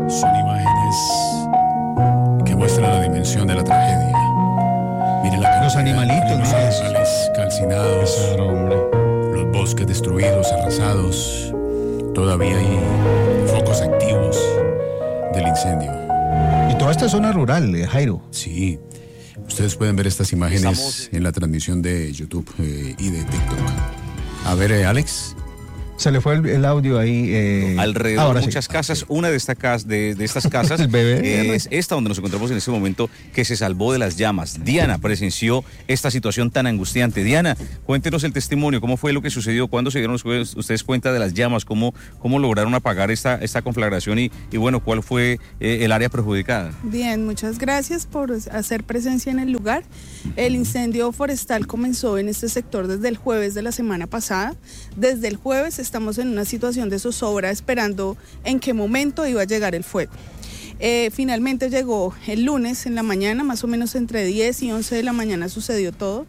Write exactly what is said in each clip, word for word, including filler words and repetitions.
Son imágenes que muestran la dimensión de la tragedia. Miren la los animalitos, los animales calcinados, claro, hombre. Los bosques destruidos, arrasados. Todavía hay focos activos del incendio. Y toda esta zona rural, eh, Jairo. Sí. Ustedes pueden ver estas imágenes Estamos... en la transmisión de YouTube eh, y de TikTok. A ver, eh, Alex. Se le fue el, el audio ahí. Eh, Alrededor de muchas sí. casas. Una de, esta casa, de, de estas casas el bebé, es esta donde nos encontramos en este momento, que se salvó de las llamas. Diana presenció esta situación tan angustiante. Diana, cuéntenos el testimonio. ¿Cómo fue lo que sucedió? ¿Cuándo se dieron ustedes cuenta de las llamas? ¿Cómo, cómo lograron apagar esta, esta conflagración? Y, y bueno, ¿cuál fue eh, el área perjudicada? Bien, muchas gracias por hacer presencia en el lugar. El incendio forestal comenzó en este sector desde el jueves de la semana pasada. Desde el jueves estamos en una situación de zozobra esperando en qué momento iba a llegar el fuego. Eh, finalmente llegó el lunes en la mañana, más o menos entre diez y once de la mañana sucedió todo.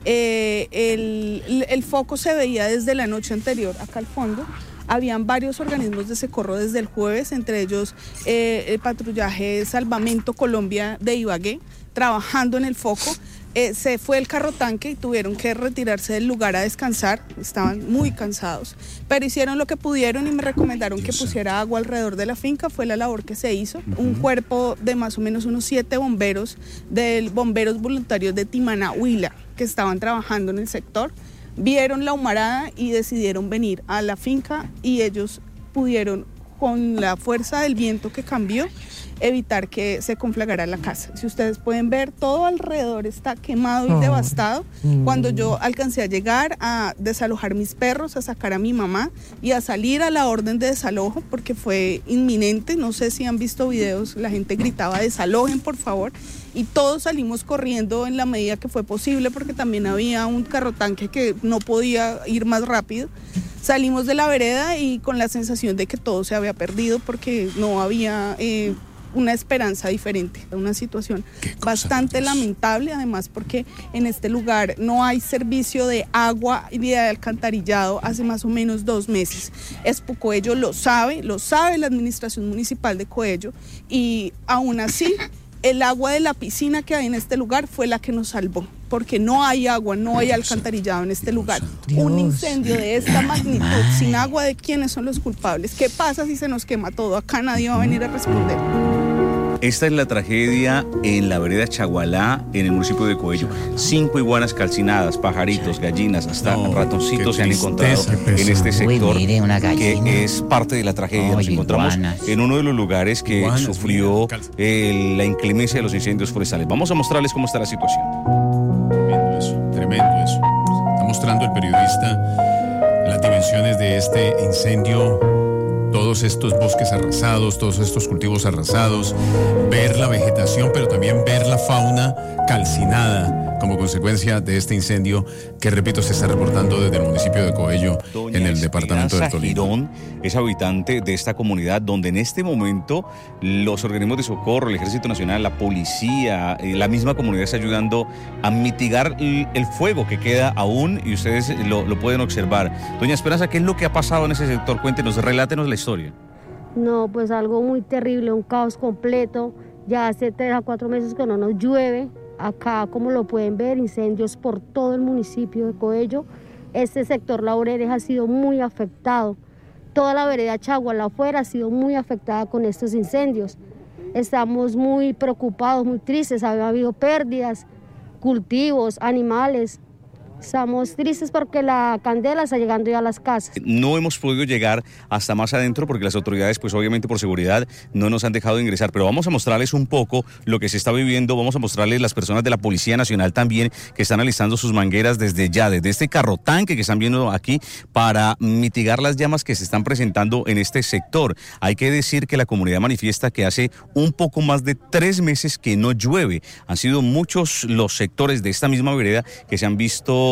Eh, el, el foco se veía desde la noche anterior, acá al fondo. Habían varios organismos de socorro desde el jueves, entre ellos eh, el patrullaje Salvamento Colombia de Ibagué, trabajando en el foco. Eh, se fue el carro tanque y tuvieron que retirarse del lugar a descansar, estaban muy cansados, pero hicieron lo que pudieron y me recomendaron que pusiera agua alrededor de la finca. Fue la labor que se hizo. Uh-huh. Un cuerpo de más o menos unos siete bomberos, de bomberos voluntarios de Timaná, Huila, que estaban trabajando en el sector, vieron la humarada y decidieron venir a la finca y ellos pudieron, con la fuerza del viento que cambió, evitar que se conflagrara la casa. Si ustedes pueden ver, todo alrededor está quemado y oh. devastado. Cuando yo alcancé a llegar a desalojar mis perros, a sacar a mi mamá y a salir a la orden de desalojo, porque fue inminente, no sé si han visto videos, la gente gritaba desalojen por favor, y todos salimos corriendo en la medida que fue posible, porque también había un carro tanque que no podía ir más rápido. Salimos de la vereda y con la sensación de que todo se había perdido porque no había eh, una esperanza diferente, una situación bastante lamentable, además porque en este lugar no hay servicio de agua y de alcantarillado hace más o menos dos meses. Espucoello lo sabe, lo sabe la administración municipal de Coello, y aún así el agua de la piscina que hay en este lugar fue la que nos salvó, porque no hay agua, no hay alcantarillado en este lugar. Un incendio de esta magnitud, sin agua, ¿de quiénes son los culpables? ¿Qué pasa si se nos quema todo? Acá nadie va a venir a responder. Esta es la tragedia en la vereda Chagualá, en el municipio de Coello. Cinco iguanas calcinadas, pajaritos, gallinas, hasta no, ratoncitos se han encontrado en este sector. Uy, mire, que es parte de la tragedia. Oye, Nos encontramos iguanas. En uno de los lugares que iguanas, sufrió eh, la inclemencia de los incendios forestales. Vamos a mostrarles cómo está la situación. Tremendo eso, tremendo eso. Está mostrando el periodista las dimensiones de este incendio. Todos estos bosques arrasados, todos estos cultivos arrasados, ver la vegetación, pero también ver la fauna calcinada como consecuencia de este incendio que, repito, se está reportando desde el municipio de Coello, Doña en el departamento del Tolima. Girón es habitante de esta comunidad donde en este momento los organismos de socorro, el Ejército Nacional, la policía, la misma comunidad está ayudando a mitigar el fuego que queda aún, y ustedes lo, lo pueden observar. Doña Esperanza, ¿qué es lo que ha pasado en ese sector? Cuéntenos, relátenos la historia. No, pues algo muy terrible, un caos completo. Ya hace tres a cuatro meses que no nos llueve. Acá, como lo pueden ver, incendios por todo el municipio de Coello. Este sector Laureles ha sido muy afectado. Toda la vereda Chagualá afuera ha sido muy afectada con estos incendios. Estamos muy preocupados, muy tristes. Ha habido pérdidas, cultivos, animales. Estamos tristes porque la candela está llegando ya a las casas. No hemos podido llegar hasta más adentro porque las autoridades, pues obviamente por seguridad, no nos han dejado ingresar. Pero vamos a mostrarles un poco lo que se está viviendo. Vamos a mostrarles las personas de la Policía Nacional también que están alistando sus mangueras desde ya, desde este carro tanque que están viendo aquí, para mitigar las llamas que se están presentando en este sector. Hay que decir que la comunidad manifiesta que hace un poco más de tres meses que no llueve. Han sido muchos los sectores de esta misma vereda que se han visto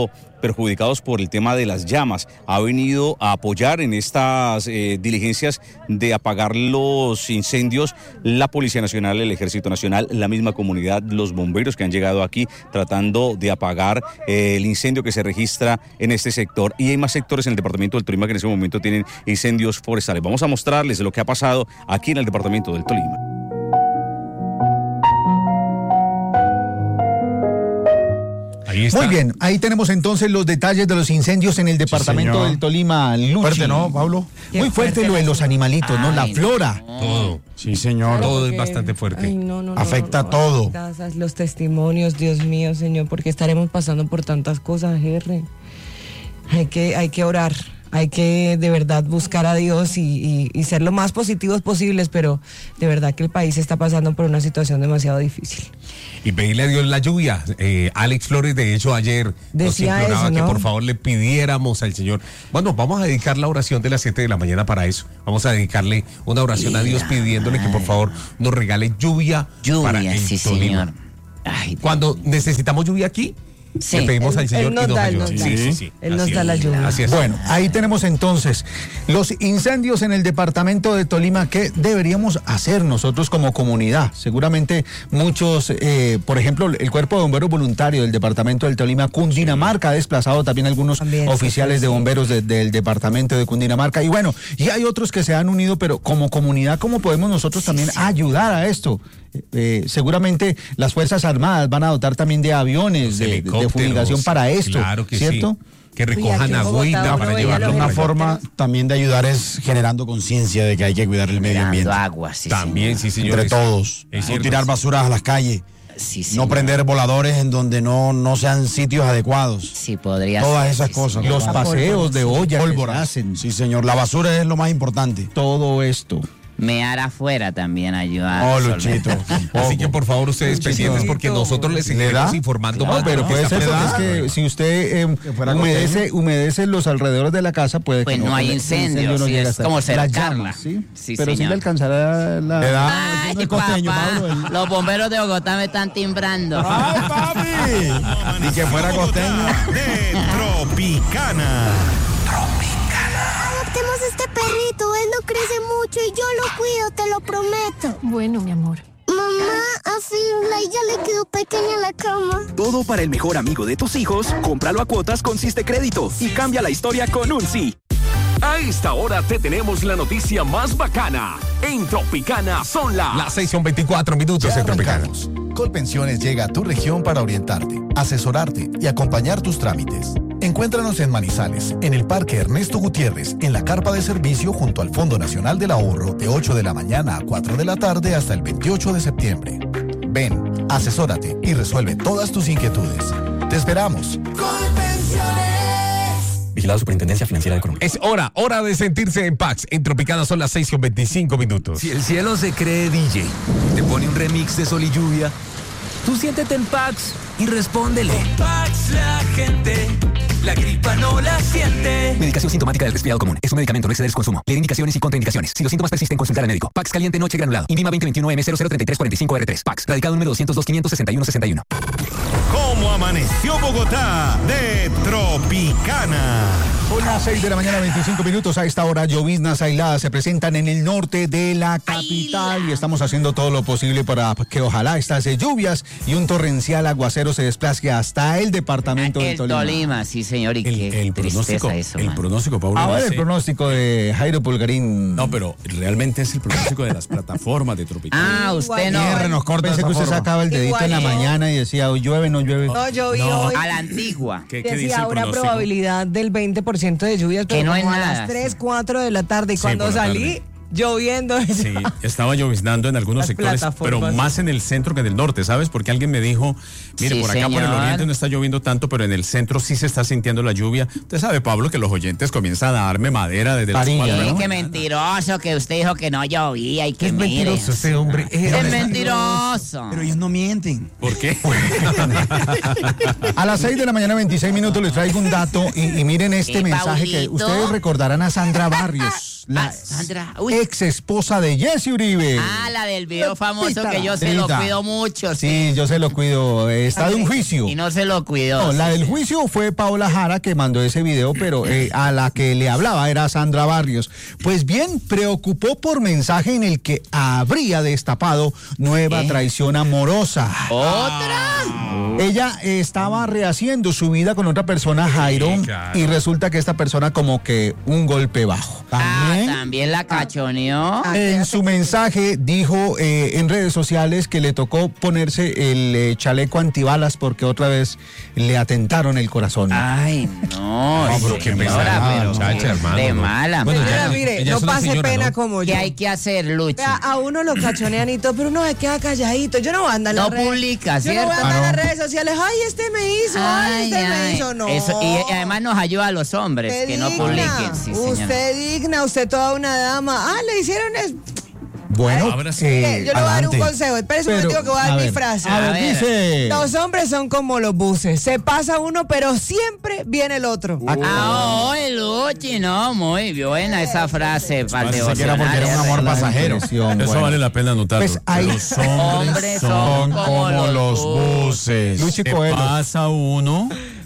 visto perjudicados por el tema de las llamas. Ha venido a apoyar en estas eh, diligencias de apagar los incendios la Policía Nacional, el Ejército Nacional, la misma comunidad, los bomberos que han llegado aquí tratando de apagar eh, el incendio que se registra en este sector. Y hay más sectores en el departamento del Tolima que en ese momento tienen incendios forestales. Vamos a mostrarles lo que ha pasado aquí en el departamento del Tolima. Ahí está. Muy bien, ahí tenemos entonces los detalles de los incendios en el departamento señor. del Tolima. Luchi. Fuerte, ¿no, Pablo? Muy fuerte lo de los animalitos, ¿no? La Ay, flora. no. Todo. Sí, señor. Todo porque- es bastante fuerte. Ay, no, no, no, Afecta no, no, todo. las casas, los testimonios, Dios mío, Señor, porque estaremos pasando por tantas cosas, R. Hay que, hay que orar, hay que de verdad buscar a Dios y, y, y ser lo más positivos posibles, pero de verdad que el país está pasando por una situación demasiado difícil. Y pedirle a Dios la lluvia. Eh, Alex Flores, de hecho, ayer nos Decía imploraba eso, que ¿no? por favor le pidiéramos al Señor. Bueno, vamos a dedicar la oración de las siete de la mañana para eso. Vamos a dedicarle una oración a Dios pidiéndole que por favor nos regale lluvia, para Lluvia, el sí, Tolima. señor. Ay, Dios Cuando mío. necesitamos lluvia aquí, Sí. le pedimos Él- al Señor él nos y nos da, él ayuda. nos da. Sí, sí, sí. Él nos Así da es. la lluvia. Así es. Bueno, ahí tenemos entonces los incendios en el departamento de Tolima. ¿Qué deberíamos hacer nosotros como comunidad? Seguramente muchos, eh, por ejemplo, el Cuerpo de Bomberos Voluntario del departamento del Tolima, Cundinamarca, ha desplazado también algunos También, oficiales sí, de sí. bomberos de- del departamento de Cundinamarca. Y bueno, y hay otros que se han unido, pero como comunidad, ¿cómo podemos nosotros también ayudar a esto? Eh, seguramente las Fuerzas Armadas van a dotar también de aviones, de, de Helicópteros, fumigación para esto, Claro que ¿cierto? sí. Que Uy, recojan aquí en Bogotá agüita uno para veía llevarlo. los Una por allá. forma también de ayudar es generando conciencia de que hay que cuidar el medio Dando ambiente. agua, sí, También, sí, señor. Entre es- todos. es No cierto. tirar basuras a las calles. Sí, No señor. prender voladores en donde no, no sean sitios adecuados. Sí, podría Todas ser, esas sí, cosas. señor. Los paseos de olla que se Pólvora. hacen, Sí, señor. La basura es lo más importante. todo esto. Mear afuera también ayuda. Oh, a resolver. Luchito. Así que por favor ustedes Luchito. pendientes porque nosotros les ¿Le seguiremos da? informando Claro. más. No, pero de lo que puede está ser porque es pasando. que si usted eh, Que fuera humedece, costeño. humedece los alrededores de la casa, puede Pues que no hay el incendio, no sí, llegue es hasta- como las cercarla. llamas, ¿sí? Sí, pero sí señor. le alcanzará la... Le da. Ay, el costeño, papá, Pablo, el- los bomberos de Bogotá me están timbrando. ¡Ay, papi! Y que fuera costeño. De Tropicana. Adoptemos este perrito, él no crece mucho y yo lo cuido, te lo prometo. Bueno, mi amor. Mamá, a Firla ya le quedó pequeña la cama. Todo para el mejor amigo de tus hijos, cómpralo a cuotas con Siste Crédito y cambia la historia con un sí. A esta hora te tenemos la noticia más bacana. En Tropicana son las... Las seis son veinticuatro minutos en Tropicana. Colpensiones llega a tu región para orientarte, asesorarte y acompañar tus trámites. Encuéntranos en Manizales, en el Parque Ernesto Gutiérrez, en la carpa de servicio junto al Fondo Nacional del Ahorro, de ocho de la mañana a cuatro de la tarde hasta el veintiocho de septiembre. Ven, asesórate y resuelve todas tus inquietudes. Te esperamos. Vigilado Superintendencia Financiera de Colombia. Es hora, hora de sentirse en paz. En Tropicana son las seis con veinticinco minutos. Si el cielo se cree D J, te pone un remix de Sol y Lluvia, tú siéntete en Pax y respóndele. Pax la gente, la gripa no la siente. Medicación sintomática del resfriado común. Es un medicamento, no exceder su consumo. Leer indicaciones y contraindicaciones. Si los síntomas persisten, consultar al médico. Pax caliente noche granulado. Invima veinte veintiuno M cero cero treinta y tres cuarenta y cinco R tres. Pax. Radicado número doscientos dos quinientos sesenta y uno sesenta y uno. ¿Cómo amaneció Bogotá? De Tropicana. Son las seis de la mañana, veinticinco minutos. A esta hora, lloviznas aisladas se presentan en el norte de la capital y estamos haciendo todo lo posible para que ojalá estas eh, lluvias y un torrencial aguacero se desplace hasta el departamento de El Tolima. Tolima, sí, señor. Y qué El pronóstico, tristeza eso, el man. pronóstico, Pablo. A lo ver, el hace- pronóstico de Jairo Pulgarín. No, pero realmente es el pronóstico de las plataformas de Tropicana. Ah, usted no. Cierre, nos corta Pensé esa que usted forma. sacaba el dedito en la Igual. mañana y decía, hoy llueve, no llueve. No, yo vi No. hoy. A la antigua. ¿Qué, qué dice Decía el una pronóstico? probabilidad del veinte por ciento de lluvias, pero Que no es como a nada, las tres, sí. cuatro de la tarde. Y Sí, cuando por la salí, tarde. lloviendo. Sí, estaba lloviznando en algunos Las sectores, pero plataformas. más en el centro que en el norte, ¿sabes? Porque alguien me dijo, mire, Sí, por acá por el señor. oriente no está lloviendo tanto, pero en el centro sí se está sintiendo la lluvia. Usted sabe, Pablo, que los oyentes comienzan a darme madera desde las Parilla, cuatro de la Sí, ¿no? qué mañana. mentiroso que usted dijo que no llovía y que Es mire. mentiroso ese hombre. Es mentiroso. Pero ellos no mienten. ¿Por qué? A las seis de la mañana, veintiséis minutos, les traigo un dato y, y miren este Eh, mensaje que Paulito. ustedes recordarán a Sandra Barrios, la Ah, Sandra. Uy, ex esposa de Jesse Uribe. Ah, la del video famoso Pepita, que yo se lo Pepita. cuido mucho. Sí, yo se lo cuido. Está de un juicio. Y no se lo cuidó. No, la sí, del sí. juicio fue Paola Jara que mandó ese video, pero eh, a la que le hablaba era Sandra Barrios. Pues bien, preocupó por mensaje en el que habría destapado nueva ¿Eh? traición amorosa. ¿Otra? Ella eh, estaba rehaciendo su vida con otra persona, Jairo, Sí, claro. y resulta que esta persona como que un golpe bajo. Ah, también la cachoneó. En su mensaje dijo eh, en redes sociales que le tocó ponerse el eh, chaleco antibalas porque otra vez le atentaron el corazón. Ay, no, No, pero qué señora, pesada, pero muchacha, qué hermano, de no. mala. Bueno, Señora, ya- mire, ella no es una pase señora, pena ¿no? como ¿Qué yo. hay que hacer, Luchi? Vea, a uno lo cachonean y todo, pero uno se queda calladito. Yo no voy a andar en No las redes. publica, Yo no voy a ¿cierto? andar en Ah, las no. redes sociales. Ay, este me hizo, ay, este me hizo. No. Eso, y además nos ayuda a los hombres Usted que no digna, publiquen. Sí, señora. usted digna, usted toda una dama. Ah, le hicieron eso. Bueno, Ahora sí. eh, Yo le voy a dar un adelante. consejo. Espérese un Pero, momento que voy a dar a mi ver, frase. A ver, A ver. dice. Los hombres son como los buses. Se pasa uno, pero siempre viene el otro. Ah, oh, el Luchi, no, muy buena esa frase para el Parece que era porque era un amor La pasajero. impresión, Eso bueno. vale la pena anotarlo. Pues ahí- Los hombres Hombres son Son como como los los buses. buses. Luchi ¿Qué Coelho. pasa uno?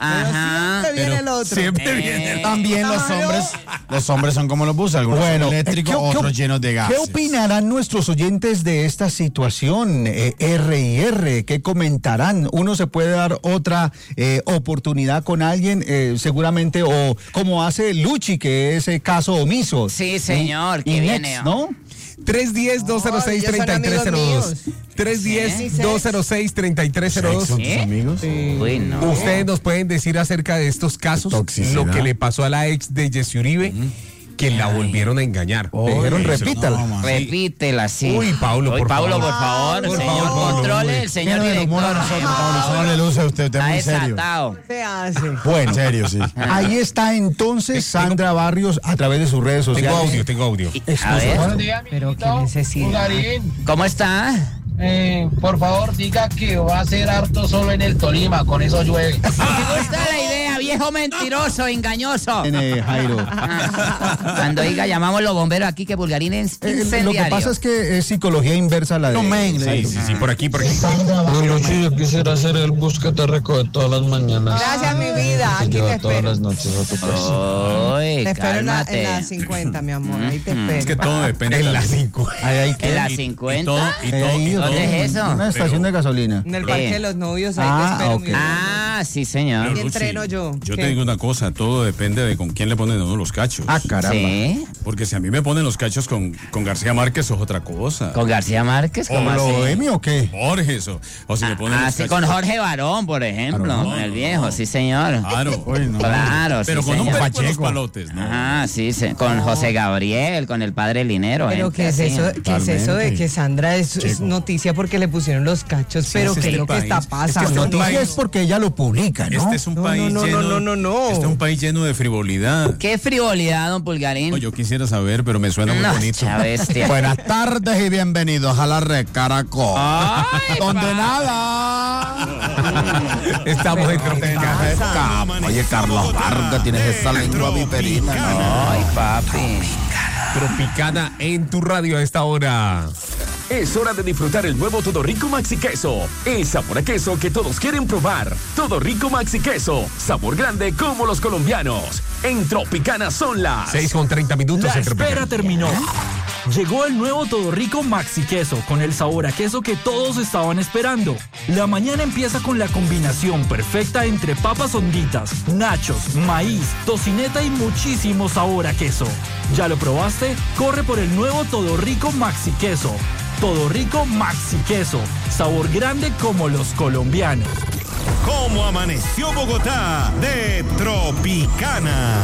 Ajá. Siempre viene el otro. Siempre Eh, viene. También los hombres, los hombres son como los buses, algunos Bueno, son eléctricos, ¿qué- qué- otros llenos de gas. ¿Qué opinarán nuestros oyentes de esta situación? Eh, R y R, ¿qué comentarán? Uno se puede dar otra eh, oportunidad con alguien, eh, seguramente, o como hace Luchi, que es eh, caso omiso. Sí, señor, que Inex, viene. ¿no? tres uno cero, dos cero seis, ellos son tres tres cero dos. amigos tres uno ¿Sí? cero, dos cero seis, tres tres cero dos. ¿Son tus ¿Eh? amigos? Uy, no. Ustedes nos pueden decir acerca de estos casos, Toxicidad. lo que le pasó a la ex de Jesse Uribe, que la volvieron a engañar. Le dijeron, Oye, repítala. no, man. Repítela, sí. Uy, Paulo, Uy, por Paulo, favor. por favor, Por señor, favor, Paulo, controle muy- el señor Tiene el humor a director. nosotros, Pablo, eso no le luce a usted, usted es Está muy serio. desatado. Se hace. Bueno, En serio, sí. ahí está entonces Sandra Barrios a través de sus redes sociales. Tengo audio, tengo audio. Esto A se ver. va- Pero qué necesidad. ¿Cómo está? Eh, por favor, diga que va a ser harto solo en el Tolima, con eso llueve. Me gusta la idea, viejo mentiroso, engañoso. Tiene Jairo. Cuando diga, llamamos los bomberos aquí que Bulgarín es Eh, incendiario. lo que pasa es que es psicología inversa la de... No, men, le Sí, digo. sí, sí, por aquí, por aquí. Luchi, yo quisiera ser el bus que te recoge todas las mañanas. Gracias, mi vida. Aquí te Lleva todas espero. las noches a tu casa. Uy, Te espero en la, cálmate. en la cincuenta, mi amor. Ahí te espero. Es que todo depende. En de la cinco. Ahí hay En que... la Y todo, cincuenta. y ahí todo, hay y ido, todo. ¿Dónde es eso? Una estación de gasolina. En el parque Eh. de los novios, ahí Ah, te espero, ok. mi vida. Ah, sí, señor. Y Luchi, entreno yo. Yo ¿Qué? te digo una cosa, todo depende de con quién le ponen a uno los cachos. Ah, caramba. Sí. Porque si a mí me ponen los cachos con, con García Márquez, es otra cosa. ¿Con García Márquez? ¿Cómo ¿Con así? ¿Lo Emi o qué? Borges, o, o si me ponen Ah, los sí, cachos con Jorge Barón, por ejemplo, Claro. con el viejo, sí, señor. Claro. Claro, Pero sí, con un señor. perico en los palotes, ¿no? Ajá, sí, sí, con José Gabriel, con el padre Linero. Pero gente ¿qué es, así. eso, ¿qué es eso de Totalmente. que Sandra es, es noticia porque le pusieron los cachos? Pero es ¿qué es este lo que país. está Es que pasando? este Noticia país- es porque ella lo publica, ¿no? Este es un No, país no, no, lleno. no, no, no. Este es un país lleno de frivolidad. Qué frivolidad, don Pulgarín. No, yo quisiera saber, pero me suena muy No, bonito. chavestia. Buenas tardes y bienvenidos a la red Caracol. Ay, Donde pa- nada. Estamos en Tropicana. Oye, Carlos Vargas, tienes esa lengua viperina. ¿no? Ay, papi. Tropicana en tu radio a esta hora. Es hora de disfrutar el nuevo Todo Rico Maxi Queso. El sabor a queso que todos quieren probar. Todo Rico Maxi Queso. Sabor grande como los colombianos. En Tropicana son las seis con treinta minutos La en Tropicana. espera terminó. Llegó el nuevo Todo Rico Maxi Queso con el sabor a queso que todos estaban esperando. La mañana empieza con la combinación perfecta entre papas honditas, nachos, maíz, tocineta y muchísimo sabor a queso. ¿Ya lo probaste? Corre por el nuevo Todo Rico Maxi Queso. Todo Rico Maxi Queso. Sabor grande como los colombianos. ¿Cómo amaneció Bogotá? De Tropicana.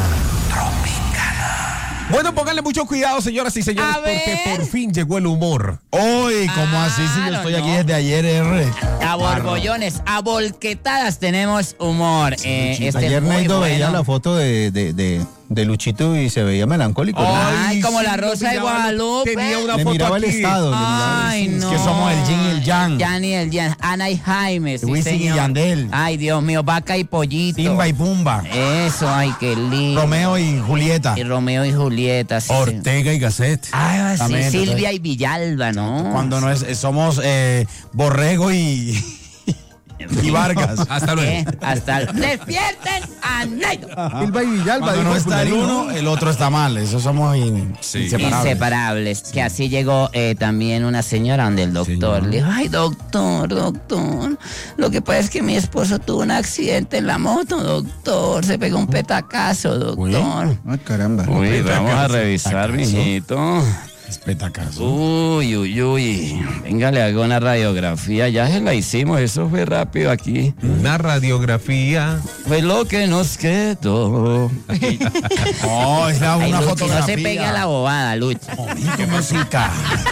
Bueno, pónganle mucho cuidado, señoras y señores, A porque ver. por fin llegó el humor. Hoy, ¿cómo así? Si yo Claro, estoy aquí no. desde ayer, R. A borbollones, a volquetadas tenemos humor. Eh, este Ayer muy Neido veía bueno. la foto de, de, de, de Luchito y se veía melancólico. Ay, como sí, la lo Rosa de miraba, Guadalupe. tenía una Le foto miraba el aquí. estado. le miraba Ay, el- no. que somos el yin y el yang. Jan y el Jan. Ana y Jaime, sí, Wisin y señor. Yandel. Ay, Dios mío, Vaca y Pollito. Timba y Pumba. Eso, ay, qué lindo. Romeo y Julieta. Y Romeo y Julieta. Sí, Ortega y Gasset. Ay, sí, También, Silvia entonces, y Villalba, ¿no? Cuando no es, somos eh, Borrego y, y Vargas. Hasta luego. ¿Qué? Hasta despierten a Naito. Silva y Villalba. Cuando dijo no está el Fulgarino. uno, el otro está mal. Eso somos in- inseparables. Inseparables. Que así llegó eh, también una señora donde el doctor le dijo, ay, doctor, doctor, lo que pasa es que mi esposo tuvo un accidente en la moto, doctor, se pegó un petacazo, doctor. Ay, caramba. Uy, vamos a revisar, mijito. Petacazo. Uy, uy, uy. Venga, le hago una radiografía. Ya se la hicimos, eso fue rápido aquí. Una radiografía. Fue lo que nos quedó. No, es la, Ay, una Luchi, fotografía. no se pegue a la bobada, Luchi. Qué música.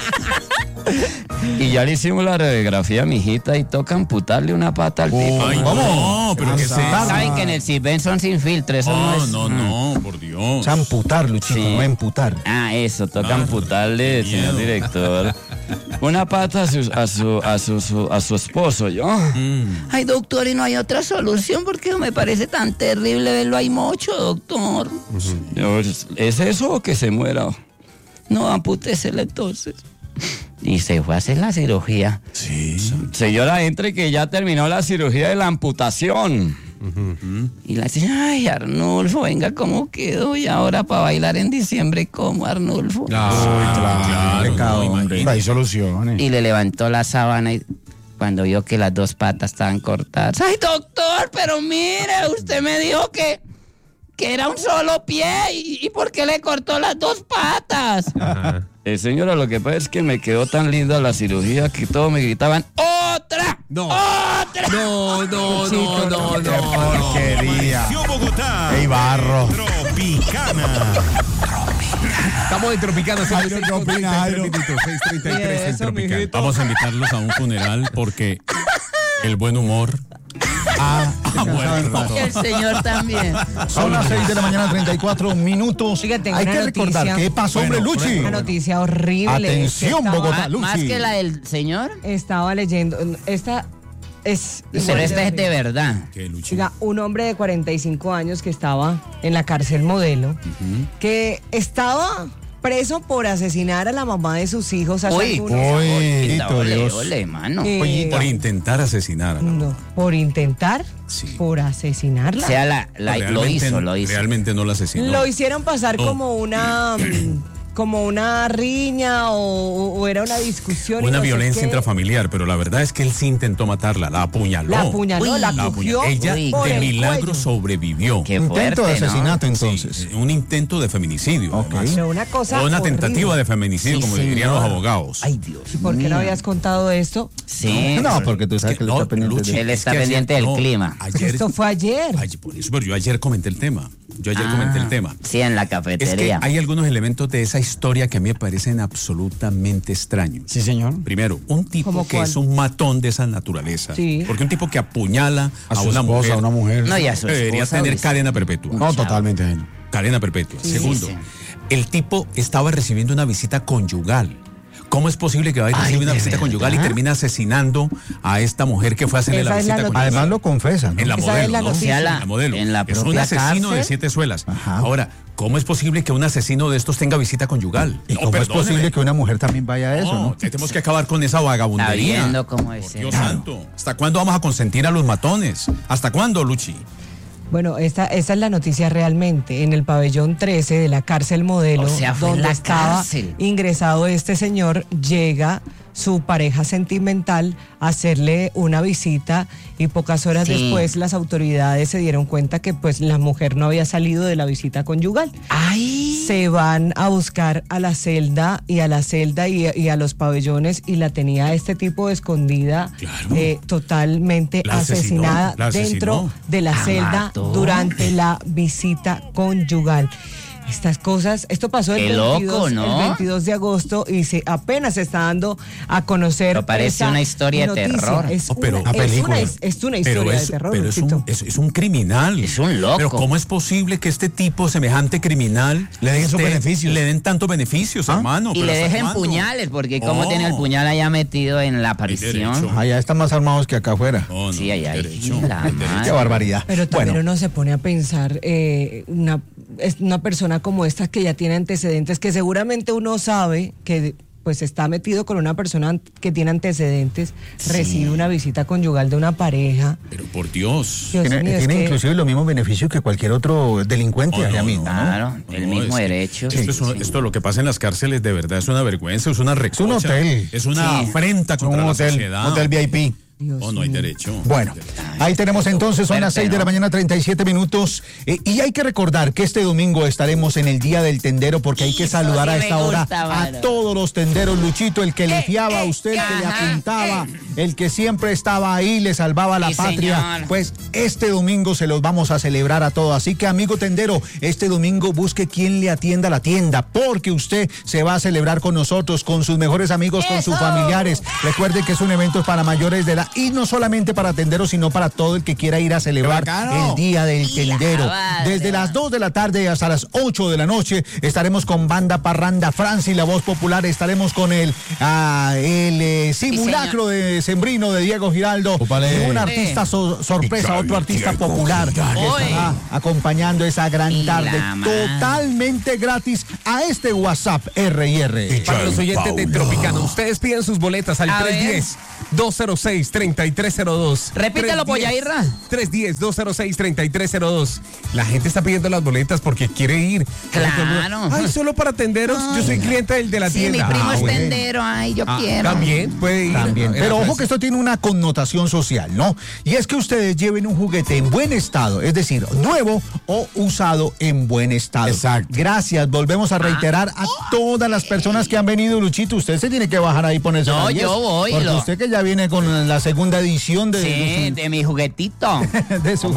Y ya le hicimos la radiografía, mijita, y toca amputarle una pata al tipo. Ay, no, pero que se... Saben que en el Sisben son sin filtro, eso no, No, es. no, no, por Dios. O sea, amputar, Luchito, Sí. no emputar. Ah, eso, toca Ah, amputarle, qué señor miedo. director. Una pata a su, a su, a su, su- a su esposo, yo. Mm. Ay, doctor, y no hay otra solución porque me parece tan terrible verlo ahí mocho, doctor. Yo, ¿es es eso o que se muera? No, ampútesele entonces. Y se fue a hacer la cirugía. Sí. Señora, entre que ya terminó la cirugía de la amputación. Y la señora, ay, Arnulfo, venga, ¿cómo quedó? Y ahora para bailar en diciembre, ¿cómo, Arnulfo? Claro, Pecado, no, hombre. Hay soluciones. Y le levantó la sábana y cuando vio que las dos patas estaban cortadas. Ay, doctor, pero mire, usted me dijo que, que era un solo pie. ¿Y, y por qué le cortó las dos patas? Eh, señora, lo que pasa es que me quedó tan linda la cirugía que todos me gritaban, ¡otra! No. ¡Otra! No, no, no, no, no. Porquería. Amaneció Bogotá. Ey, barro. Tropicana. Estamos en Tropicana. Jairo, ¿qué opina, Jairo? seis treinta y tres en Eso, Tropicana. mijito. Vamos a invitarlos a un funeral porque el buen humor Ah, ha muerto. Y el señor también. Son las seis de la mañana, treinta y cuatro minutos. Oiga, tengo Hay una que recordar noticia. qué pasó, hombre, Bueno, Luchi. Una noticia horrible. Atención, Estaba- Bogotá. Ah, Luchi. más que la del señor, Estaba leyendo. Esta es. pero igual esta es de horrible. verdad. Que Luchi. Oiga, un hombre de cuarenta y cinco años que estaba en la cárcel modelo, que estaba preso por asesinar a la mamá de sus hijos hace Uy, algunos Uy, ole, Dios. ole, mano. Eh, Oye, por intentar asesinar a la no, por intentar, Sí. por asesinarla. O sea, la, la- lo Realmente- hizo, lo hizo. Realmente no la asesinó. Lo hicieron pasar No. como una mm, como una riña o, o era una discusión. y Una no sé violencia qué. intrafamiliar, pero la verdad es que él sí intentó matarla, la apuñaló. La apuñaló, Uy, la La cogió apuñaló. Ella Uy, por de el milagro cuello. sobrevivió. Qué Intento fuerte, de ¿no? asesinato, Sí, entonces. un intento de feminicidio. Ok. además. Pero una cosa O una horrible. tentativa de feminicidio, Sí, como dirían señor. los abogados. Ay, Dios. ¿Por qué no mío. habías contado esto? Sí. No, porque tú sabes que él no, está pendiente Luchi, de... Él es está que ayer- pendiente del no, clima. Ayer, Esto fue ayer. ayer- por eso, pero yo ayer comenté el tema. Yo ayer Ah, comenté el tema. Sí, en la Es que cafetería. hay algunos elementos de esa historia que a mí me parecen absolutamente extraños. sí, señor. Primero, un tipo ¿Cómo que cuál? es un matón de esa naturaleza. Sí. Porque un tipo que apuñala A a, su una esposa, mujer. a una mujer. No, y a su debería esposa, tener Luis. cadena perpetua. No, totalmente. Jairo. Cadena perpetua. Sí, Segundo, sí. el tipo estaba recibiendo una visita conyugal. ¿Cómo es posible que vaya a Ay, recibir una ¿de visita verdad? conyugal y termine asesinando a esta mujer que fue a hacerle Esa la es la visita noticia. conyugal? Además lo confesa, ¿no? En la Esa modelo, es la ¿no? noticia. O sea, la- En la modelo. en la es un propia asesino de cárcel. siete suelas. Ajá. Ahora, ¿cómo es posible que un asesino de estos tenga visita conyugal? ¿Y No, cómo es perdóneme. posible que una mujer también vaya a eso, No, no? tenemos que acabar con esa Está vagabundería. viendo cómo es. Dios eso. santo. ¿Hasta cuándo vamos a consentir a los matones? ¿Hasta cuándo, Luchi? Bueno, esta, esta es la noticia realmente. En el pabellón trece de la cárcel modelo, O sea, fue en donde la estaba cárcel. ingresado este señor, llega su pareja sentimental a hacerle una visita y pocas horas Sí. después las autoridades se dieron cuenta que pues la mujer no había salido de la visita conyugal. Ay. Se van a buscar a la celda y a la celda y, y a los pabellones y la tenía este tipo escondida, Claro. eh, totalmente La asesinó, asesinada la dentro asesinó. de la La celda mató. durante la visita conyugal. Estas cosas, esto pasó el, Qué loco, veintidós, ¿no? el veintidós de agosto y se apenas se está dando a conocer. Pero parece esa una historia de noticia. terror. Es, Oh, pero- una, una es, una, película. es, es una historia Pero es, de terror. pero es Luchito. un, es, es un criminal. Es un loco. Pero ¿cómo es posible que este tipo, semejante criminal, Le den esos esté- beneficios? Le den tantos beneficios, hermano. Y ¿pero le hasta dejen cuándo? puñales, porque como No. tiene el puñal allá metido en la derecho. aparición. Allá están más armados que acá afuera. No, no, Sí, allá hay derecho. la Derecho. madre. Qué barbaridad. Pero también Bueno, uno se pone a pensar, eh, una, es una persona como esta que ya tiene antecedentes, que seguramente uno sabe que pues está metido con una persona que tiene antecedentes, recibe una visita conyugal de una pareja. Pero por Dios. Dios tiene, mío, es tiene que- inclusive los mismos beneficios que cualquier otro delincuente Oh, no, allá no, mismo, ¿no? Claro, el No, mismo es que derecho. Esto, es un- esto lo que pasa en las cárceles de verdad es una vergüenza, es una recocha. un hotel. Es una Sí. afrenta Es un contra la hotel, sociedad. hotel V I P. Dios Oh, no hay mío. derecho. Bueno, ahí tenemos entonces, son las Fuerte, seis de la ¿no? mañana, treinta y siete minutos. Eh, y hay que recordar que este domingo estaremos en el Día del Tendero, porque hay que Eso saludar sí a me esta hora gusta, a mano. todos los tenderos. Luchito, el que le Eh, fiaba a eh, usted, el que le ajá, apuntaba, eh. el que siempre estaba ahí, le salvaba la Sí, patria. señor. Pues este domingo se los vamos a celebrar a todos. Así que, amigo tendero, este domingo busque quien le atienda la tienda, porque usted se va a celebrar con nosotros, con sus mejores amigos, con sus ¡Eso! familiares. Recuerde que es un evento para mayores de edad y no solamente para tenderos, sino para todo el que quiera ir a celebrar ¡Qué bacano! el Día del Y la Tendero. madre, Desde las va. dos de la tarde hasta las ocho de la noche estaremos con Banda Parranda Franci, la voz popular. Estaremos con el, ah, el eh, simulacro de Sembrino de Diego Giraldo. Ópale. Y un artista so- sorpresa, otro artista popular que estará acompañando esa gran Y la tarde madre. totalmente gratis a este WhatsApp R y R. Para los oyentes de Tropicana, ustedes piden sus boletas al A ver. tres diez, dos cero seis, treinta y tres cero dos. Repítelo, Polla Irra. tres diez, dos cero seis, treinta y tres cero dos. La gente está pidiendo las boletas porque quiere ir. Claro. Ay, solo para tenderos. Yo soy cliente del de la Sí, tienda. mi primo Ah, es bueno. tendero. Ay, yo Ah, quiero. También puede ir. También. Era Pero ojo fácil. que esto tiene una connotación social, ¿no? Y es que ustedes lleven un juguete en buen estado, es decir, nuevo o usado en buen estado. Exacto. Gracias. Volvemos a reiterar a todas las personas que han venido, Luchito. Usted se tiene que bajar ahí y ponerse No, la diez, yo voy, Porque lo- usted que ya viene con la segunda edición de, Sí, de de mi juguetito. su... de su-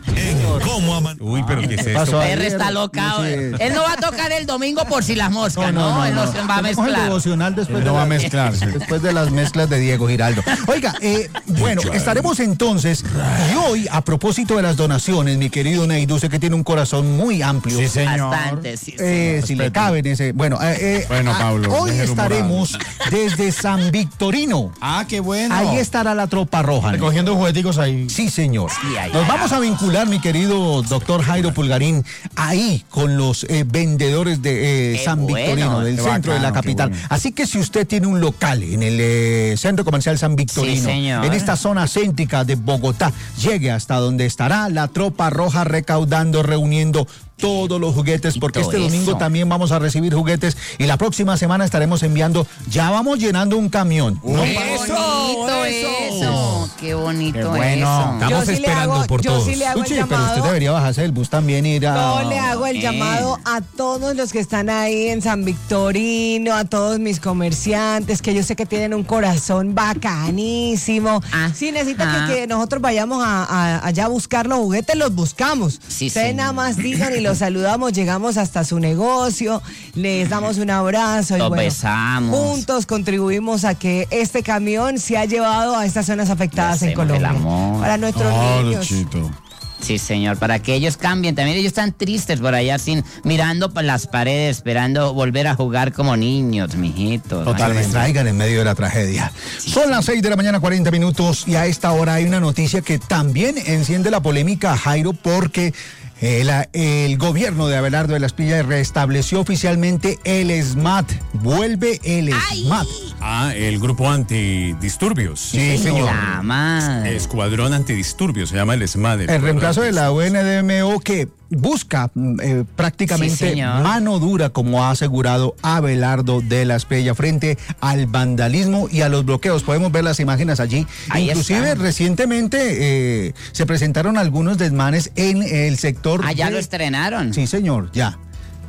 ¿Cómo aman? Uy, pero ¿qué es ¿Qué esto? pasó ahí? R está locao. No sé. Él no va a tocar el domingo por si las moscas, ¿no? Él no se va a Tenemos el mezclar. devocional después Él de no va a la- mezclarse. después de las mezclas de Diego Giraldo. Oiga, eh, bueno, estaremos entonces, y hoy, a propósito de las donaciones, mi querido Neidu, sé que tiene un corazón muy amplio. Sí, señor. Bastante, sí, Eh, si le cabe en ese. Bueno, eh, eh, Bueno, ah, Pablo, hoy déjelo estaremos desde San Victorino. Ah, qué bueno. Ahí estará la tropa roja. ¿no? Recogiendo jugueticos ahí. Sí, señor. Sí, ahí, Nos ahí. vamos a vincular, mi querido doctor Jairo Pulgarín, ahí con los eh, vendedores de eh, Qué San bueno. Victorino, del Qué centro de la bacano, qué capital. bueno. Así que si usted tiene un local en el eh, centro comercial San Victorino, Sí, señor. en esta zona céntrica de Bogotá, llegue hasta donde estará la tropa roja recaudando, reuniendo todos los juguetes, porque todo este domingo eso. también vamos a recibir juguetes y la próxima semana estaremos enviando, ya vamos llenando un camión. ¿no? Qué Eso, bonito eso. eso. Qué bonito Qué bueno. eso. Estamos Yo sí le esperando hago- por yo todos. sí le hago el Luchi, pero usted llamado. debería bajarse del bus también e ir a... No, le hago el Eh. llamado a todos los que están ahí en San Victorino, a todos mis comerciantes, que yo sé que tienen un corazón bacanísimo. Ah, Si necesitan ah. que, que nosotros vayamos a, a- allá a buscar los juguetes, los buscamos. Sí, Ustedes señor. nada más digan y los saludamos, llegamos hasta su negocio, les damos un abrazo y Los bueno, besamos. juntos contribuimos a que este camión se ha llevado a estas zonas afectadas en hacemos el Colombia. amor. Para nuestros Oh, niños. Luchito. Sí, señor, para que ellos cambien. También ellos están tristes por allá, sin, mirando por las paredes, esperando volver a jugar como niños, mijitos. Que les traigan en medio de la tragedia. Son las seis de la mañana, cuarenta minutos, y a esta hora hay una noticia que también enciende la polémica, Jairo, porque el, el gobierno de Abelardo de la Espriella restableció oficialmente el SMAT. Vuelve el SMAT. Ah, el grupo antidisturbios. Sí, señor. La madre. Escuadrón antidisturbios, se llama el SMAD. El reemplazo de la U N D M O que busca eh, prácticamente Sí, señor. mano dura, como ha asegurado Abelardo de la Espriella, frente al vandalismo y a los bloqueos. Podemos ver las imágenes allí. Ahí Inclusive está. recientemente eh, se presentaron algunos desmanes en el sector. Ah, ya de- lo estrenaron. Sí, señor, ya.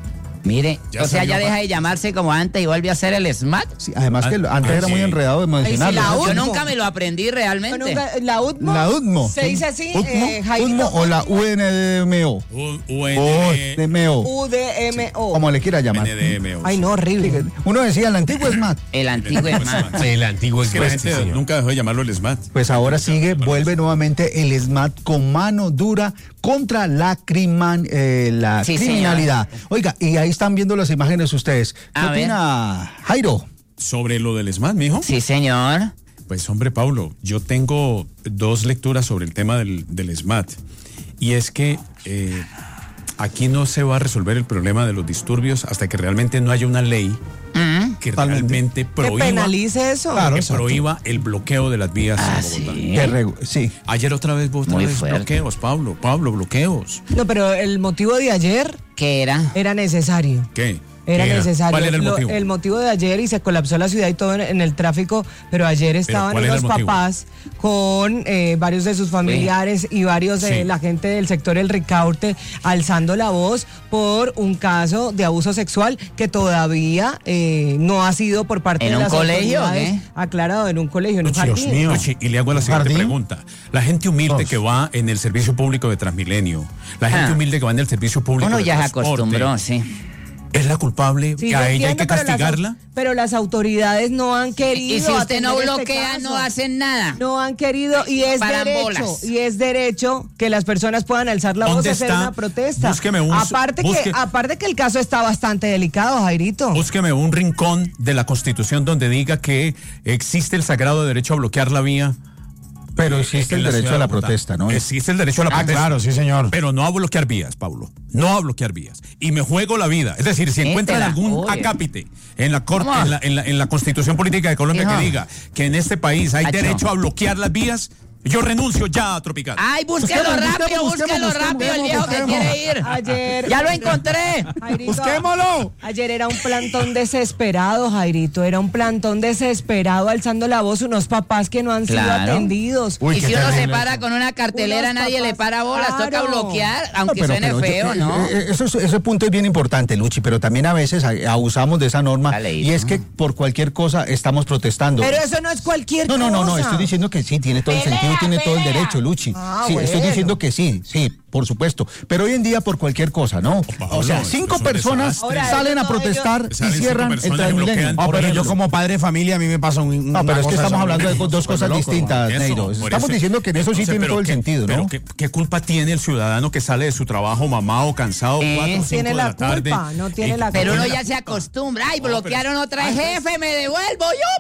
Mire, Ya o sea, salió ya ma- deja de llamarse como antes y vuelve a ser el SMAT. Sí, además que lo- antes Ah, era muy sí. enredado de mencionarlo. la ¿no? U- Yo Utmo. nunca me lo aprendí realmente. Nunca- La U T M O. La U T M O. Se dice así, ¿U T M O? eh, Jairito. ¿U T M O o la U N D M O? U- U UN, D M O. U D M O. Como le quiera llamar. N D M O. Ay, no, horrible. Uno decía, el antiguo SMAT. El antiguo SMAT. El antiguo Es que la es gente nunca dejó de llamarlo el SMAT. Pues ahora sigue, vuelve nuevamente el SMAT con mano dura contra la, criman, eh, la Sí, criminalidad. Oiga, y ahí están viendo las imágenes ustedes. ¿Qué A ver. opina Jairo? Sobre lo del SMAT, mijo. Sí, señor. Pues hombre, Paulo, yo tengo dos lecturas sobre el tema del, del SMAT. Y es que eh, aquí no se va a resolver el problema de los disturbios hasta que realmente no haya una ley Mm. que realmente Que prohíba, penalice eso. Claro, que exacto. prohíba el bloqueo de las vías Ah, en Bogotá. sí. Que regu- sí. Ayer otra vez, otra Muy vez fuerte. bloqueos, Pablo, Pablo, bloqueos. No, pero el motivo de ayer ¿Qué era? era necesario. ¿Qué? Era ¿Qué necesario. ¿Cuál era el Lo- motivo? el motivo de ayer, y se colapsó la ciudad y todo en, en el tráfico, pero ayer estaban ¿cuál era unos el motivo? papás con eh, varios de sus familiares y varios de Sí. la gente del sector El Ricaurte alzando la voz por un caso de abuso sexual que todavía eh, no ha sido por parte ¿En de un las colegio, autoridades qué? aclarado en un colegio, en un Dios jardín. mío. Luchi, y le hago la siguiente ¿Jardín? pregunta. La gente humilde Dos. que va en el servicio público de Transmilenio, la gente Ah. humilde que va en el servicio público Uno de ya se transporte, acostumbró, sí. ¿es la culpable? Sí, ¿Que yo a ella hay entiendo, que pero las au- castigarla? Pero las autoridades no han querido. Y si usted no atender este bloquea, caso. no hacen nada. No han querido y es Paran derecho bolas. y es derecho que las personas puedan alzar la voz ¿Dónde y hacer está? una protesta. Búsqueme un- aparte busque- que aparte que el caso está bastante delicado, Jairito. Búsqueme un rincón de la Constitución donde diga que existe el sagrado derecho a bloquear la vía. Pero existe en el la derecho ciudad a la de Bogotá. protesta, ¿no? Existe el derecho a la Ah, protesta. claro, sí, señor. Pero no a bloquear vías, Paulo. No a bloquear vías. Y me juego la vida. Es decir, si encuentran Métela, algún oye. acápite en la corte, ¿Cómo? en la, en la- en la Constitución Política de Colombia Hijo. que diga que en este país hay Acho. derecho a bloquear las vías, yo renuncio ya a Tropicana. Ay, búsquelo Busquemos, rápido, busquemos, búsquelo busquemos, rápido, el viejo que busquemos. quiere ir. Ayer Ya lo encontré. Jairito, ¡Busquémoslo! Ayer era un plantón desesperado, Jairito, era un plantón desesperado alzando la voz unos papás que no han sido Claro. atendidos. Uy, y qué si uno se terrible para eso. con una cartelera, Unos nadie le papás, para bolas. Toca claro. bloquear, No, aunque pero- suene pero feo, yo- ¿no? eh, eh, Eso, es- ese punto es bien importante, Luchi, pero también a veces a- abusamos de esa norma. Ya leí, Y es ¿no? que por cualquier cosa estamos protestando. Pero eso no es cualquier No, cosa. no, no, no, estoy diciendo que sí, tiene todo el Pelea, sentido, tiene todo el pelea. derecho, Luchi. Ah, sí, estoy bueno. diciendo que sí, sí, por supuesto. Pero hoy en día por cualquier cosa, ¿no? Pablo, O sea, esto cinco es un personas desastre. Ahora, salen a ellos no- protestar ellos- y Salen cinco cierran el personas y Transmilenio. bloquean. Ah, Por pero yo ejemplo. como padre de familia a mí me pasa un, No, una pero es que cosa estamos así. hablando de dos Vuelve cosas loco. distintas, Eso, Neiro. por Estamos eso- diciendo que en eso sí entonces, tiene pero todo el qué- sentido, Pero ¿no? ¿qué, qué culpa tiene el ciudadano que sale de su trabajo mamado, cansado, Eh, cuatro o No cinco tiene de la la tarde? culpa, no tiene y- la Pero uno culpa. ya se acostumbra. Ay, No, pero- bloquearon otra vez. Ay, Jefe, me devuelvo,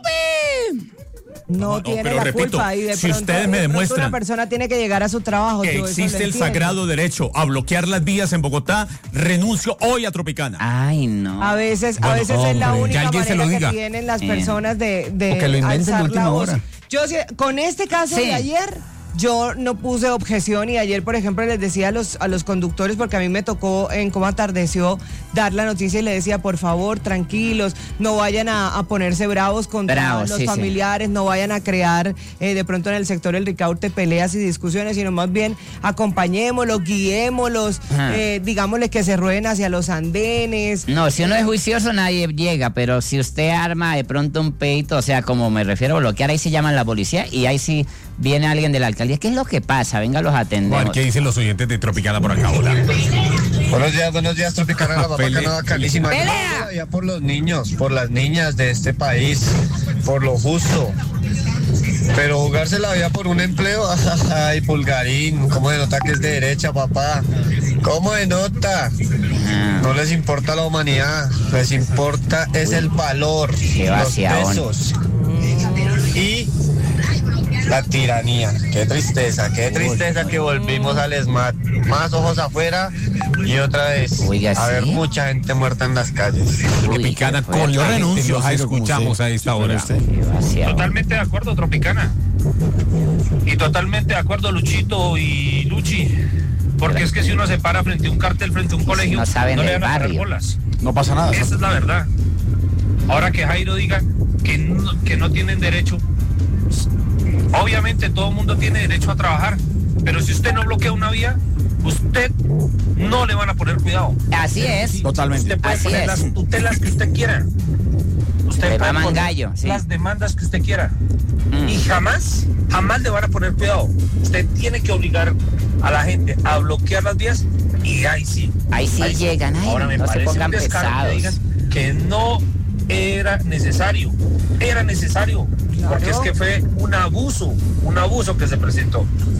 yupi. No, No, tiene pero la repito, culpa y de si pronto, ustedes me de pronto demuestran una persona tiene que llegar a su trabajo. que yo eso existe lo el entiendo. sagrado derecho a bloquear las vías en Bogotá, renuncio hoy a Tropicana. Ay, no. A veces, a Bueno, veces es la hombre, única que alguien se manera lo que diga. tienen las Eh. personas de, de O que lo inventen de alzar última la voz. hora. Yo sí, con este caso Sí. de ayer, yo no puse objeción y ayer, por ejemplo, les decía a los, a los conductores, porque a mí me tocó en cómo atardeció dar la noticia y le decía, por favor, tranquilos, no vayan a, a ponerse bravos contra Bravos, los sí, sí. familiares, no vayan a crear eh, de pronto en el sector El Ricaurte peleas y discusiones, sino más bien acompañémoslos, guiémoslos, Ajá. eh, digámosles que se rueden hacia los andenes. No, si uno es juicioso nadie llega, pero si usted arma de pronto un peito, o sea, como me refiero a bloquear, ahí sí llaman la policía y ahí sí viene alguien de la alcaldía. ¿Qué es lo que pasa? Venga, los atendemos. Juan, ¿qué dicen los oyentes de Tropicana por acá? Hola. Buenos días, buenos días, Tropicana, la papá Pelea. Canadá, calísima. ¡Pelea! Yo me voy allá por los niños, por las niñas de este país, por lo justo. Pero jugarse la vida por un empleo, ay, Pulgarín, ¿cómo denota que es de derecha, papá? ¿Cómo denota? No les importa la humanidad, les importa es el valor, Qué los vaciadón. pesos y la tiranía. Qué tristeza, qué tristeza que volvimos al SMAT. Más ojos afuera y otra vez Oiga, a ver ¿sí? mucha gente muerta en las calles. Tropicana qué fuerte. con Yo la gente, renuncio, los Jairo, como escuchamos usted. a esta Sí, pero hora. usted- Qué vaciado. Totalmente de acuerdo, Tropicana. Y totalmente de acuerdo, Luchito y Luchi. Porque es que si uno se para frente a un cartel, frente a un colegio, No saben le del van a parar barrio. bolas. No pasa nada. Esa es la verdad. Ahora que Jairo diga que no, que no tienen derecho, obviamente todo el mundo tiene derecho a trabajar, pero si usted no bloquea una vía, usted no le van a poner cuidado. Así es. Totalmente. Usted puede Así poner es. las tutelas que usted quiera. Usted Le puede maman poner gallo, sí. las demandas que usted quiera. Mm. Y jamás, jamás le van a poner cuidado. Usted tiene que obligar a la gente a bloquear las vías y ahí sí. Ahí sí llegan, ay, Ahora me no se parece pongan un descaro pesados. que digan que no era necesario. Era necesario. Porque es que fue un abuso, un abuso que se presentó.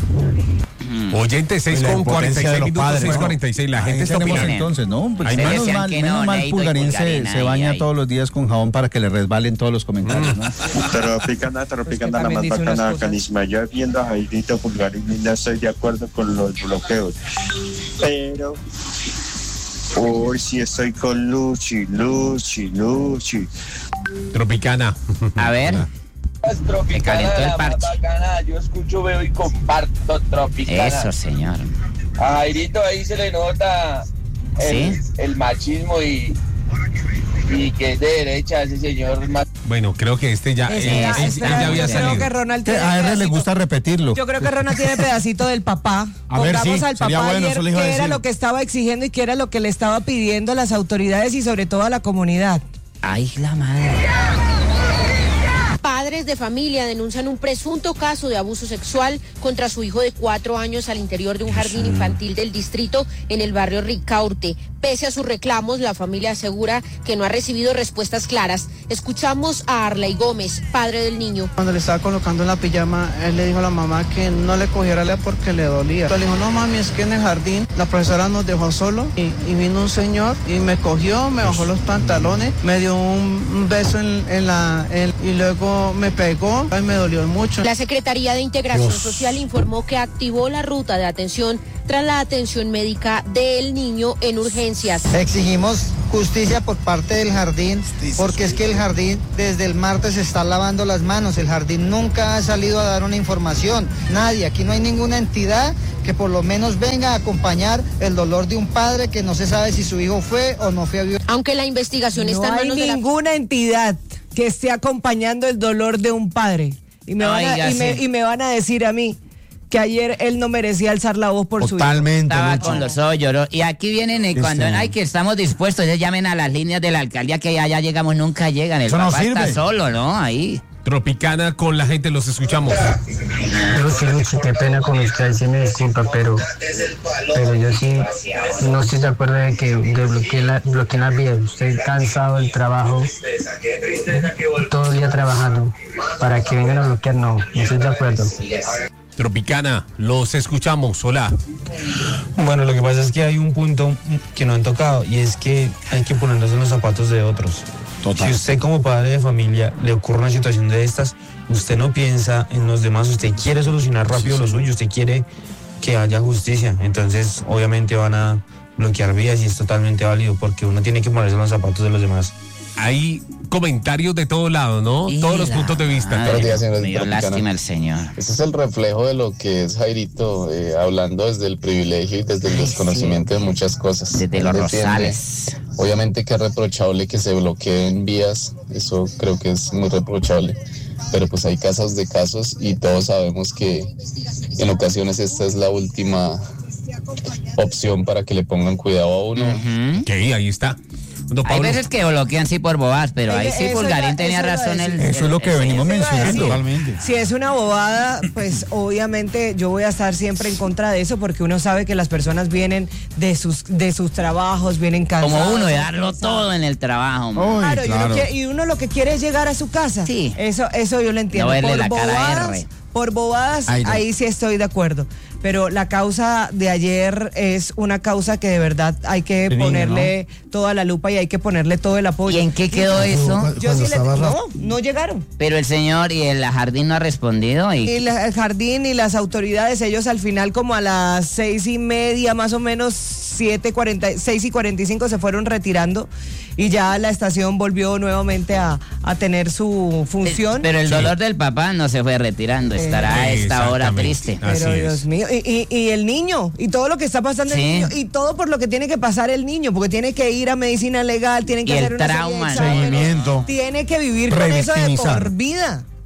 Oyente, seis La con impotencia cuarenta y seis de los minutos, padres, seis ¿no? cuarenta y seis. La Ahí gente está tenemos opinando. entonces, ¿no? Pues Ahí menos decían mal, que menos no, mal Neito y Pulgarín se, Pulgarín, se ahí, baña ahí. todos los días con jabón para que le resbalen todos los comentarios, ¿no? Tropicana, Tropicana, la también más dice unas bacana, cosas. canísima. Yo viendo a Jairito Pulgarín y no estoy de acuerdo con los bloqueos. Pero hoy sí estoy con Luchi, Luchi, Luchi. Tropicana. A ver. Me calentó el parche. Bacana, yo escucho, veo y comparto Tropicana. Eso, señor. A Jairito ahí se le nota el, ¿Sí? el machismo y, y que es de derecha ese señor. ma- Bueno, creo que este ya, Este eh, ya- él- él espera, ya había yo creo salido. que Ronald Que tiene a él le pedacito. gusta repetirlo. Yo creo que Ronald tiene pedacito del papá. A ver, Pongamos sí, al sería papá bueno, ayer eso le iba a qué era decir. lo que estaba exigiendo y qué era lo que le estaba pidiendo a las autoridades y sobre todo a la comunidad. Ay, la madre. Padres de familia denuncian un presunto caso de abuso sexual contra su hijo de cuatro años al interior de un jardín infantil del distrito en el barrio Ricaurte. Pese a sus reclamos, la familia asegura que no ha recibido respuestas claras. Escuchamos a Arley Gómez, padre del niño. Cuando le estaba colocando en la pijama, él le dijo a la mamá que no le cogiera la porque le dolía. Le dijo, no mami, es que en el jardín la profesora nos dejó solo y, y vino un señor y me cogió, me bajó los pantalones, me dio un, un beso en, en la... en- y luego me pegó y me dolió mucho. La Secretaría de Integración Dios. Social informó que activó la ruta de atención tras la atención médica del niño en urgencias. Exigimos justicia por parte del jardín, porque es que el jardín desde el martes está lavando las manos, el jardín nunca ha salido a dar una información, nadie, aquí no hay ninguna entidad que por lo menos venga a acompañar el dolor de un padre que no se sabe si su hijo fue o no fue a violar. Aunque la investigación No está en hay manos de la... ninguna entidad que esté acompañando el dolor de un padre. Y me, van a, Oiga, y me- sí. y me van a decir a mí que ayer él no merecía alzar la voz por su hijo. Totalmente, Estaba Lucho. con los ojos lloró. Y aquí vienen y cuando Este- ay que estamos dispuestos, ellos llamen a las líneas de la alcaldía que ya, ya llegamos, nunca llegan. El Eso no papá sirve. está solo, ¿no? Ahí. Tropicana con la gente, los escuchamos. Luchi, Luchi, qué pena con usted, sí me disculpa, pero, pero yo sí no estoy de acuerdo de que de bloquear la, bloqueen las vías. Estoy cansado del trabajo, todo el día trabajando, para que vengan a bloquear, no, no estoy de acuerdo. Tropicana, los escuchamos. Hola. Bueno, lo que pasa es que hay un punto que no han tocado y es que hay que ponernos en los zapatos de otros. Total. Si usted como padre de familia le ocurre una situación de estas, usted no piensa en los demás, usted quiere solucionar rápido lo suyo, usted quiere que haya justicia. Entonces, obviamente van a bloquear vías y es totalmente válido porque uno tiene que ponerse en los zapatos de los demás. Hay comentarios de todo lado, ¿no? Y Todos los la puntos de vista. madre, Buenos días, señores me dio Tropicana. lástima el señor. Ese es el reflejo de lo que es Jairito, eh, hablando desde el privilegio y desde el desconocimiento de muchas cosas. Desde Él los defiende, Rosales. Obviamente que es reprochable que se bloqueen vías, eso creo que es muy reprochable, pero pues hay casos de casos y todos sabemos que en ocasiones esta es la última opción para que le pongan cuidado a uno. Ujú. Ok, ahí está. Bueno, Hay Pablo, veces que bloquean sí por bobas, pero ahí sí Eso Pulgarín iba- tenía eso iba a razón. El, decir. Eso es lo que el- venimos Eso iba a decir. mencionando. Totalmente. Si es una bobada, pues obviamente yo voy a estar siempre en contra de eso porque uno sabe que las personas vienen de sus de sus trabajos, vienen cansados. Como uno de darlo todo en el trabajo. man. Uy, Claro, y uno claro. quiere- y uno lo que quiere es llegar a su casa. Sí. Eso, eso yo lo entiendo. No verle por la cara a bobadas, R. por bobadas, Ay, no. ahí sí estoy de acuerdo. Pero la causa de ayer es una causa que de verdad hay que De niño, ponerle toda la lupa y hay que ponerle todo el apoyo. ¿Y en qué quedó eso? Yo sí le, no, no llegaron. Pero el señor y el jardín no ha respondido y, Y la- el jardín y las autoridades, ellos al final como a las seis y media, más o menos siete cuarenta, seis y cuarenta y cinco se fueron retirando y ya la estación volvió nuevamente a, a tener su función. pero el dolor del papá no se fue retirando, estará a esta hora Exactamente. triste. Así Pero es. Dios mío, y, y- y el niño, y todo lo que está pasando el Sí. niño, y todo por lo que tiene que pasar el niño, porque tiene que ir a medicina legal, tienen que Y el hacer una serie de trauma, ¿no? exámenes, Seguimiento. tiene que vivir con eso de Revictimizar. por vida.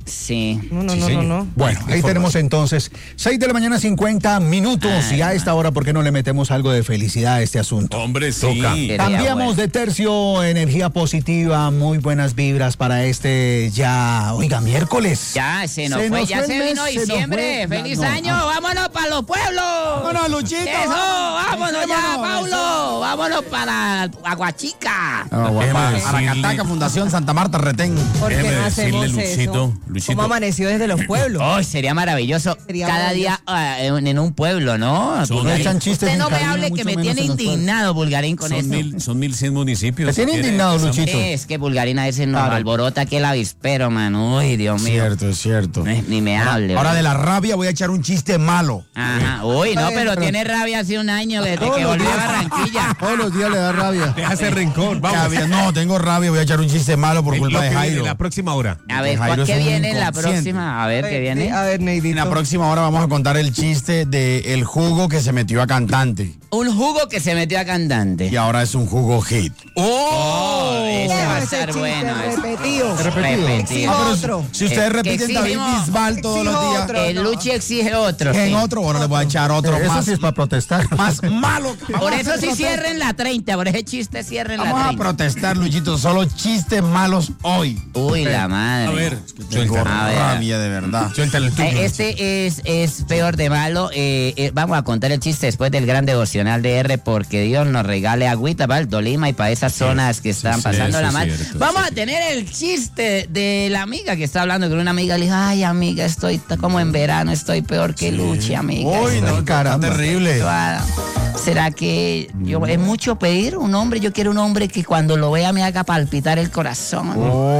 Sí. No, no, Sí, no, señor. no, no. Bueno, ahí tenemos entonces seis de la mañana, cincuenta minutos. Ay, y a esta hora, ¿por qué no le metemos algo de felicidad a este asunto? Hombre, sí. Cambiamos bueno. de tercio, energía positiva, muy buenas vibras para este ya, oiga, miércoles. Ya se nos Se fue, nos ya fue se el mes, vino se nos diciembre. fue. ¡Feliz No, año! no. ¡Vámonos para los pueblos! ¡Vámonos, Luchito! ¡Eso! ¡Vámonos ya, Vámonos, Paulo! ¡Vámonos para Aguachica! Aracataca, Fundación Santa Marta, Retén. ¿Por qué Déjeme no hacemos decirle, eso? Luchito, Luchito. ¿Cómo amaneció desde los pueblos? ¡Oh, sería maravilloso! Sería Cada maravilloso. día ah, en, en un pueblo, ¿no? Son Bulgarín. echan chistes Usted en no me cabina, hable que mucho me menos tiene en los pueblos. indignado, Bulgarín, con Son eso. mil, son mil cien municipios. ¿Te tiene Si quiere, indignado, estamos- Luchito? Es que Bulgarín a veces nos alborota que el avispero, man. Uy, Dios mío. Cierto, es cierto. Eh, Ni me hable. Ahora ¿verdad? de la rabia voy a echar un chiste malo. Ajá. Uy, no, pero tiene rabia hace un año desde Todos que los volvió a días. Barranquilla. Todos los días le da rabia. Le hace rencor. Que Vamos. había- No, tengo rabia, voy a echar un chiste malo por Eh, culpa lo de que viene Jairo. en la próxima hora. A ver, Jairo ¿qué es un viene en la inconsciente. próxima? A ver, ¿qué viene? A ver, En Neidito. la próxima hora vamos a contar el chiste de el jugo que se metió a cantante. Un jugo que se metió a candante. Y ahora es un jugo hit. ¡Oh! Ese va a Ese estar chiste bueno. ese. repetido. Repetido. Repetido. Ah, pero otro. Si ustedes Eh, repiten que David exigimos- Bisbal todos los exijo días, otro. El Luchi exige otro. en sí. otro, ahora les voy a echar otro Eso más, sí es para protestar. más malo. Vamos Por a eso hacer sí protesta. cierren la treinta, por ese chiste cierren la Vamos a treinta. protestar, Luchito. Solo chistes malos hoy. Uy, la madre. A ver, Tengo A ver. rabia, de verdad. suéltale el tuyo. Eh, Este es, es peor de malo. Eh, eh, vamos a contar el chiste después del gran devocional de R, porque Dios nos regale agüita para el Tolima y para esas zonas que están sí, pasando eso la es mal. cierto, Vamos sí. a tener el chiste de la amiga que está hablando con una amiga. Le dijo, ay, amiga, estoy t- como en verano, estoy peor que Luchi, amiga. Uy, Estoy no, caramba. Terrible. toda- ¿Será que yo, es mucho pedir un hombre? Yo quiero un hombre que cuando lo vea me haga palpitar el corazón.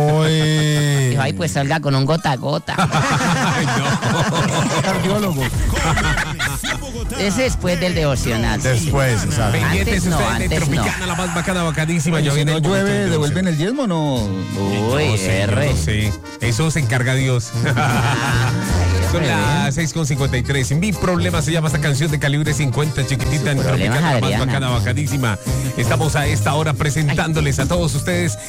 Uy. Dijo, ay, pues salga con un gota a gota. Cardiólogo. Ese después del devocional. Después, ¿sabes? Pendientes Antes no, ustedes de antes no. Tropicana, la más bacana, bacadísima. Y Ya si viene no el momento llueve, del ¿devuelven el diezmo o no? Uy, No sé, yo R. no sé. Eso se encarga Dios. Son las seis con cincuenta y tres. Mi problema se llama esta canción de calibre cincuenta, chiquitita, en problemas, Tropicana, la más Adriana. bacana, bacadísima. Estamos a esta hora presentándoles a todos ustedes